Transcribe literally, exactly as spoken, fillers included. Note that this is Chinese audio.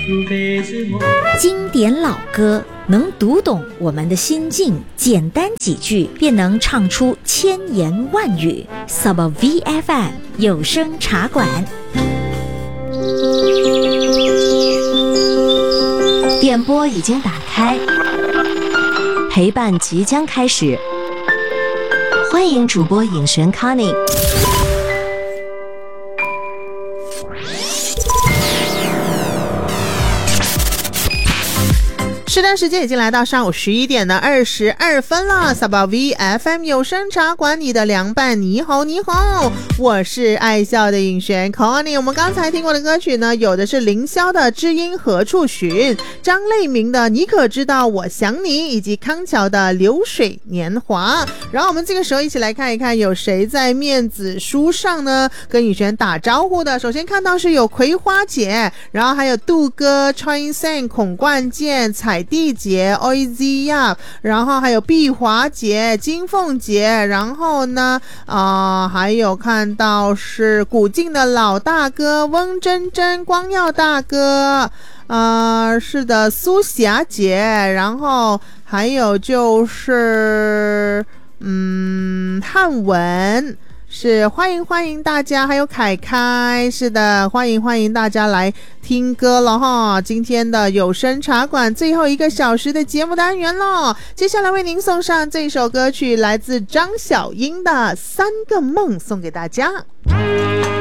经典老歌能读懂我们的心境，简单几句便能唱出千言万语。 Saba V F M 有声茶馆， 电波已经打开，陪伴即将开始，欢迎主播尹璇 Connie。 是的，时间已经来到上午十一点的二十二分了。萨巴 V F M 有声茶馆，你的凉拌，你好你好，我是爱笑的尹璇 Connie。 我们刚才听过的歌曲呢，有的是凌霄的《知音何处寻》，张类明的《你可知道我想你》，以及康桥的《流水年华》。然后我们这个时候一起来看一看有谁在面子书上呢跟尹璇打招呼的。首先看到是有葵花姐，然后还有杜哥、川线、孔冠健、彩地姐、O Z 呀，然后还有碧华姐、金凤姐，然后呢啊、呃，还有看到是古晋的老大哥翁真真、光耀大哥，呃，是的，苏霞姐，然后还有就是嗯汉文。是，欢迎欢迎大家，还有凯凯，是的，欢迎欢迎大家来听歌了哈。今天的有声茶馆最后一个小时的节目单元了，接下来为您送上这首歌曲，来自张小英的《三个梦》，送给大家。